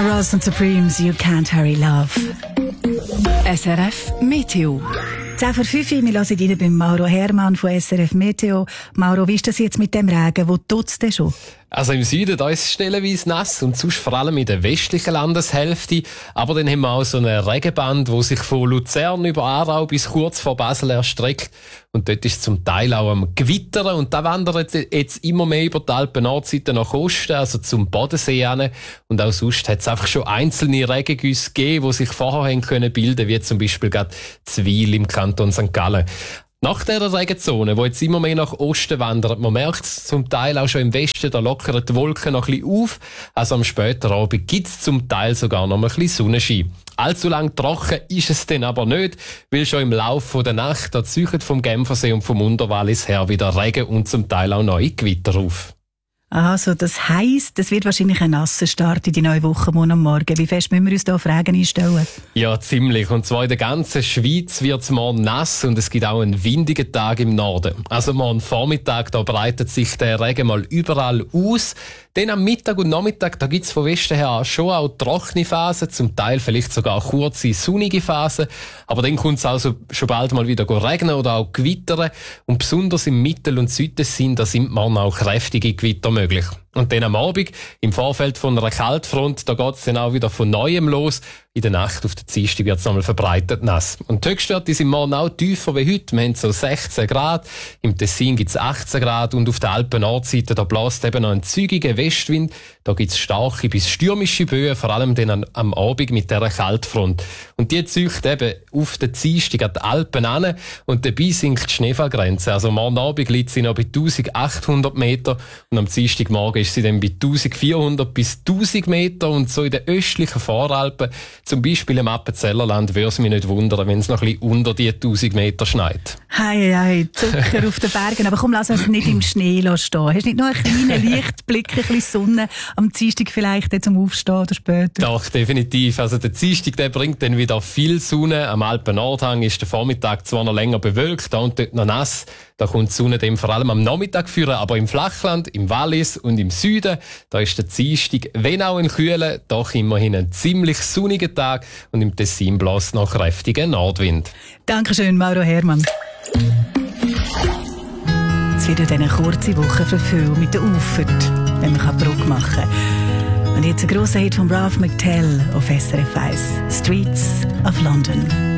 Diana Ross und Supremes, You Can't Hurry Love. SRF Meteo. 10 vor 5 Uhr, wir hören rein beim Mauro Hermann von SRF Meteo. Mauro, wie ist das jetzt mit dem Regen? Wo tut's denn schon? Also im Süden, da ist es stellenweise nass und sonst vor allem in der westlichen Landeshälfte. Aber dann haben wir auch so eine Regenband, die sich von Luzern über Aarau bis kurz vor Basel erstreckt. Und dort ist es zum Teil auch am Gewittern. Und da wandert jetzt immer mehr über die Alpen-Nordseite nach Osten, also zum Bodensee hin. Und auch sonst hat es einfach schon einzelne Regengüsse gegeben, die sich vorher haben können bilden, wie zum Beispiel gerade Zwil im Kanton St. Gallen. Nach dieser Regenzone, die jetzt immer mehr nach Osten wandert, man merkt es zum Teil auch schon im Westen, da lockern die Wolken noch ein bisschen auf. Also am späteren Abend gibt es zum Teil sogar noch ein bisschen Sonnenschein. Allzu lang trocken ist es dann aber nicht, weil schon im Laufe der Nacht da ziehen vom Genfersee und vom Unterwallis her wieder Regen und zum Teil auch neue Gewitter auf. Also, das heisst, es wird wahrscheinlich ein nasser Start in die neue Woche morgen am Morgen. Wie fest müssen wir uns da auf Regen einstellen? Ja, ziemlich. Und zwar in der ganzen Schweiz wird es morgen nass und es gibt auch einen windigen Tag im Norden. Also morgen Vormittag, da breitet sich der Regen mal überall aus. Dann am Mittag und Nachmittag, da gibt's von Westen her schon auch trockene Phasen, zum Teil vielleicht sogar kurze, sonnige Phasen. Aber dann kommt's also schon bald mal wieder regnen oder auch gewittern. Und besonders im Mittel- und Südtessin, da sind morgen auch kräftige Gewitter möglich. Und dann am Abend, im Vorfeld von einer Kaltfront, da geht's dann auch wieder von Neuem los. In der Nacht auf der Dienstag wird's nochmal verbreitet nass. Und die Höchstwerte sind morgen auch tiefer wie heute. Wir haben so 16 Grad. Im Tessin gibt's 18 Grad. Und auf der Alpen-Nordseite, da bläst eben noch ein zügiger Westwind. Da gibt's starke bis stürmische Böen, vor allem dann am Abend mit dieser Kaltfront. Und die zieht eben auf den Dienstag an die Alpen an. Und dabei sinkt die Schneefallgrenze. Also morgen Abend liegt sie noch bei 1800 Meter. Und am Dienstagmorgen ist sie dann bei 1400 bis 1000 Meter. Und so in den östlichen Voralpen, zum Beispiel im Appenzellerland, würde es mich nicht wundern, wenn es noch ein bisschen unter die 1000 Meter schneit. Hei, Zucker auf den Bergen. Aber komm, lass uns nicht im Schnee stehen. Hast du nicht noch einen kleinen Lichtblick, ein bisschen Sonne am Dienstag vielleicht zum Aufstehen oder später? Doch, definitiv. Also der Dienstag, der bringt dann wieder viel Sonne. Am Alpen-Nordhang ist der Vormittag zwar noch länger bewölkt, da und dort noch nass. Da kommt die Sonne dann vor allem am Nachmittag führen, aber im Flachland, im Wallis und im Süden, da ist der Dienstag, wenn auch ein kühler, doch immerhin ein ziemlich sonniger Tag und im Tessin bläst noch kräftiger Nordwind. Dankeschön, Mauro Hermann. Es wird eine kurze Woche für viele mit der Ufert, wenn man Brücke machen kann. Und jetzt ein grosser Hit von Ralph McTell auf SRF 1, Streets of London.